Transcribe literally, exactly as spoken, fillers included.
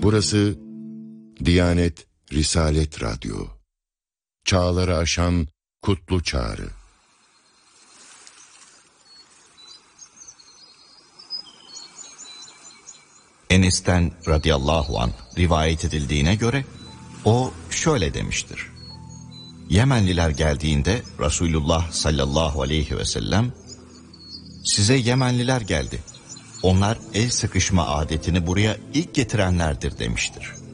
Burası Diyanet Risalet Radyo. Çağları aşan kutlu çağrı. Enes'ten radıyallahu anh rivayet edildiğine göre o şöyle demiştir. Yemenliler geldiğinde Resulullah sallallahu aleyhi ve sellem, size Yemenliler geldi. Onlar el sıkışma adetini buraya ilk getirenlerdir demiştir.